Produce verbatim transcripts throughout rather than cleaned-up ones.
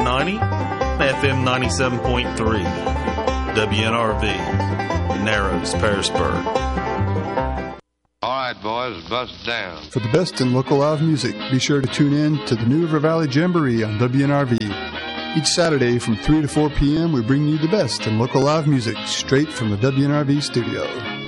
ninety, F M ninety-seven point three. W N R V, Narrows, Pearisburg. All right, boys, bust down. For the best in local live music, be sure to tune in to the New River Valley Jamboree on W N R V. Each Saturday from three to four p.m., we bring you the best in local live music straight from the W N R V studio.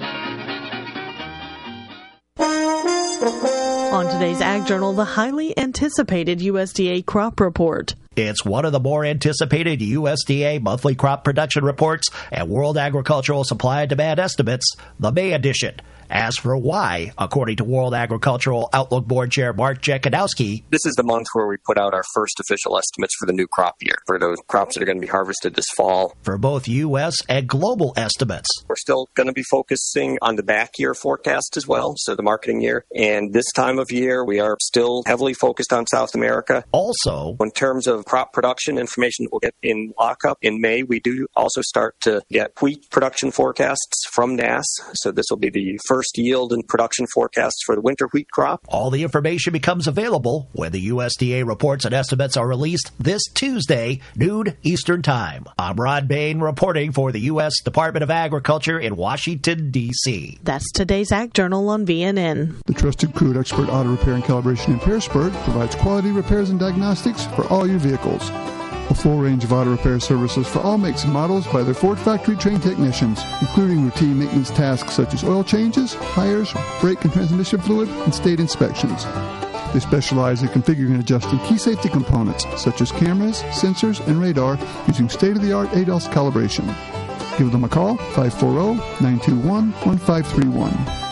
On today's Ag Journal, the highly anticipated U S D A crop report. It's one of the more anticipated U S D A monthly crop production reports and World Agricultural Supply and Demand estimates, the May edition. As for why, according to World Agricultural Outlook Board Chair Mark Jekanowski, this is the month where we put out our first official estimates for the new crop year, for those crops that are going to be harvested this fall. For both U S and global estimates. We're still going to be focusing on the back year forecast as well, so the marketing year. And this time of year, we are still heavily focused on South America. Also, in terms of crop production information that we'll get in lockup in May, we do also start to get wheat production forecasts from N A S. So this will be the first First yield and production forecasts for the winter wheat crop. All the information becomes available when the U S D A reports and estimates are released this Tuesday, noon Eastern Time. I'm Rod Bain reporting for the U S Department of Agriculture in Washington, D C That's today's Ag Journal on V N N. The trusted Crude Expert Auto Repair and Calibration in Pearisburg provides quality repairs and diagnostics for all your vehicles. A full range of auto repair services for all makes and models by their Ford factory-trained technicians, including routine maintenance tasks such as oil changes, tires, brake and transmission fluid, and state inspections. They specialize in configuring and adjusting key safety components such as cameras, sensors, and radar using state-of-the-art A D A S calibration. Give them a call, five four zero, nine two one, one five three one.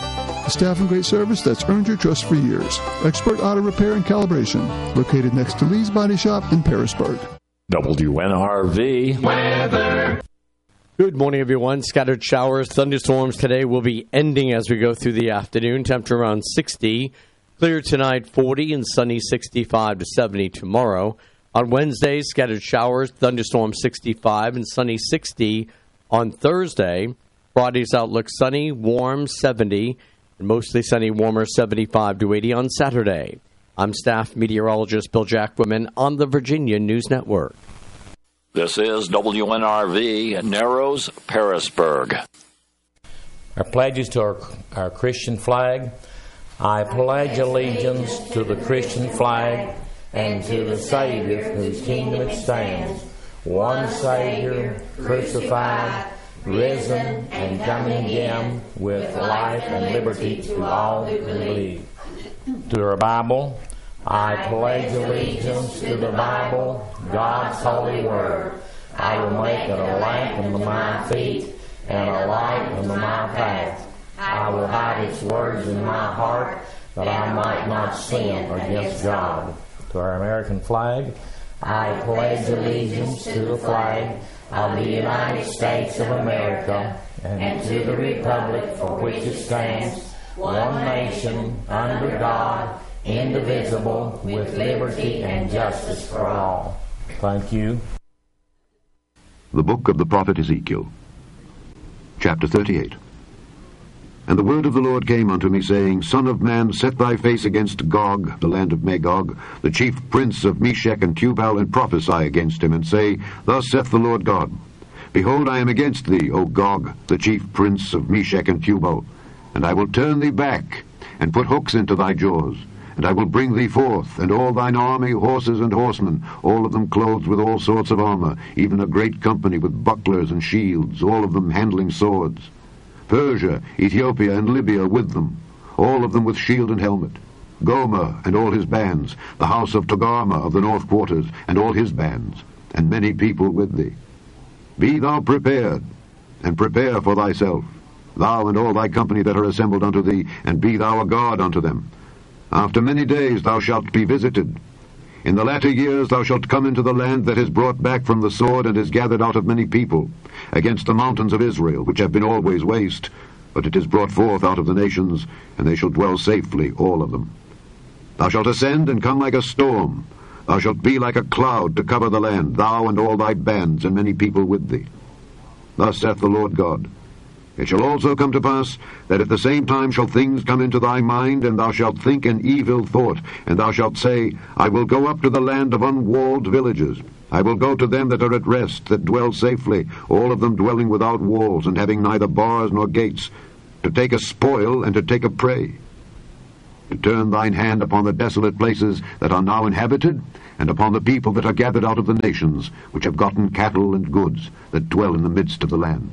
A staff and great service that's earned your trust for years. Expert Auto Repair and Calibration, located next to Lee's Body Shop in Pearisburg. W N R V weather. Good morning, everyone. Scattered showers, thunderstorms today will be ending as we go through the afternoon. Temperature around sixty. Clear tonight, forty, and sunny sixty-five to seventy tomorrow. On Wednesday, scattered showers, thunderstorms sixty-five, and sunny sixty on Thursday. Friday's outlook sunny, warm seventy, and mostly sunny, warmer seventy-five to eighty on Saturday. I'm staff meteorologist Bill Jackwman on the Virginia News Network. This is W N R V, Narrows, Pearisburg. Our pledges to our, our Christian flag. I pledge allegiance to the Christian flag and to the Savior whose kingdom it stands, one Savior, crucified, risen, and coming again with life and liberty to all who believe. To our Bible, I pledge allegiance to the Bible, God's holy word. I will make it a lamp unto my feet and a light unto my path. I will hide its words in my heart that I might not sin against God. To our American flag, I pledge allegiance to the flag of the United States of America and to the republic for which it stands, one nation, under God, indivisible, with liberty and justice for all. Thank you. The book of the prophet Ezekiel, chapter thirty-eight. And the word of the Lord came unto me, saying, Son of man, set thy face against Gog, the land of Magog, the chief prince of Meshech and Tubal, and prophesy against him, and say, Thus saith the Lord God, Behold, I am against thee, O Gog, the chief prince of Meshech and Tubal, and I will turn thee back, and put hooks into thy jaws, and I will bring thee forth, and all thine army, horses and horsemen, all of them clothed with all sorts of armor, even a great company with bucklers and shields, all of them handling swords. Persia, Ethiopia, and Libya with them, all of them with shield and helmet. Gomer and all his bands, the house of Togarmah of the north quarters, and all his bands, and many people with thee. Be thou prepared, and prepare for thyself, thou and all thy company that are assembled unto thee, and be thou a guard unto them. After many days thou shalt be visited. In the latter years thou shalt come into the land that is brought back from the sword and is gathered out of many people, against the mountains of Israel, which have been always waste, but it is brought forth out of the nations, and they shall dwell safely, all of them. Thou shalt ascend and come like a storm. Thou shalt be like a cloud to cover the land, thou and all thy bands, and many people with thee. Thus saith the Lord God, It shall also come to pass, that at the same time shall things come into thy mind, and thou shalt think an evil thought, and thou shalt say, I will go up to the land of unwalled villages, I will go to them that are at rest, that dwell safely, all of them dwelling without walls, and having neither bars nor gates, to take a spoil and to take a prey. To turn thine hand upon the desolate places that are now inhabited, and upon the people that are gathered out of the nations, which have gotten cattle and goods, that dwell in the midst of the land.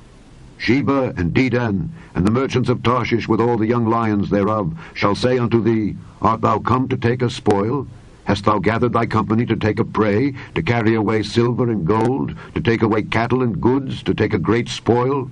Sheba and Dedan, and the merchants of Tarshish with all the young lions thereof, shall say unto thee, Art thou come to take a spoil? Hast thou gathered thy company to take a prey, to carry away silver and gold, to take away cattle and goods, to take a great spoil?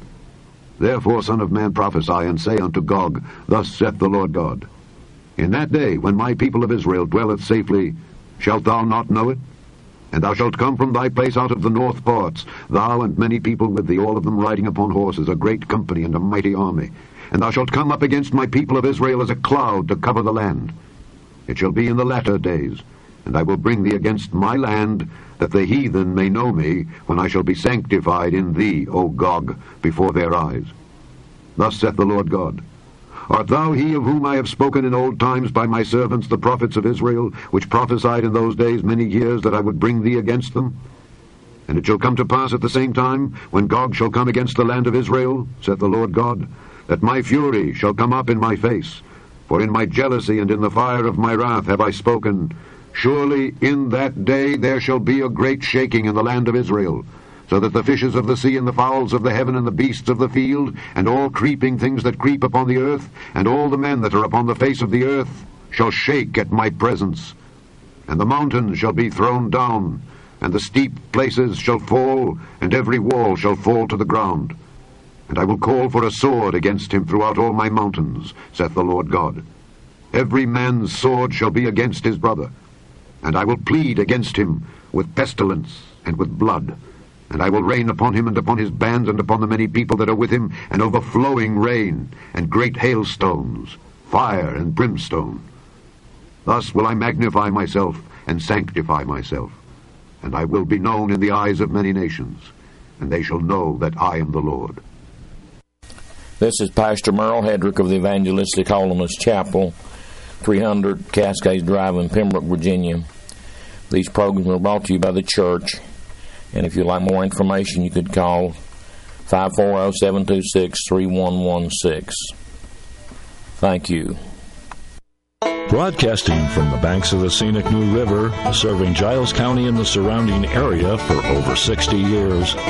Therefore, Son of Man, prophesy, and say unto Gog, Thus saith the Lord God, In that day, when my people of Israel dwelleth safely, shalt thou not know it? And thou shalt come from thy place out of the north parts, thou and many people with thee, all of them riding upon horses, a great company and a mighty army. And thou shalt come up against my people of Israel as a cloud to cover the land. It shall be in the latter days, and I will bring thee against my land, that the heathen may know me, when I shall be sanctified in thee, O Gog, before their eyes. Thus saith the Lord God, Art thou he of whom I have spoken in old times by my servants the prophets of Israel, which prophesied in those days many years that I would bring thee against them? And it shall come to pass at the same time, when Gog shall come against the land of Israel, saith the Lord God, that my fury shall come up in my face, for in my jealousy and in the fire of my wrath have I spoken. Surely in that day there shall be a great shaking in the land of Israel, so that the fishes of the sea and the fowls of the heaven and the beasts of the field, and all creeping things that creep upon the earth, and all the men that are upon the face of the earth, shall shake at my presence. And the mountains shall be thrown down, and the steep places shall fall, and every wall shall fall to the ground. And I will call for a sword against him throughout all my mountains, saith the Lord God. Every man's sword shall be against his brother. And I will plead against him with pestilence and with blood. And I will rain upon him and upon his bands and upon the many people that are with him, an overflowing rain, and great hailstones, fire and brimstone. Thus will I magnify myself and sanctify myself. And I will be known in the eyes of many nations, and they shall know that I am the Lord. This is Pastor Merle Hedrick of the Evangelistic Holiness Chapel, three hundred Cascades Drive in Pembroke, Virginia. These programs are brought to you by the church, and if you'd like more information, you could call five four zero, seven two six, three one one six. Thank you. Broadcasting from the banks of the scenic New River, serving Giles County and the surrounding area for over sixty years.